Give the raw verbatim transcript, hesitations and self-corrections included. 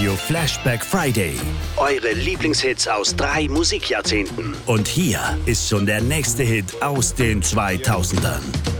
Radio Flashback Friday. Eure Lieblingshits aus drei Musikjahrzehnten. Und hier ist schon der nächste Hit aus den zweitausendern.